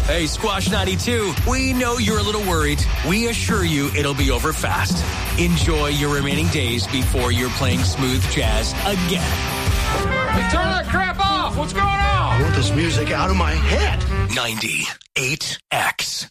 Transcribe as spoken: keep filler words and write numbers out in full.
Hey, Squash ninety-two, we know you're a little worried. We assure you it'll be over fast. Enjoy your remaining days before you're playing smooth jazz again. Hey, turn that crap off. What's going on? I want this music out of my head. ninety-eight X.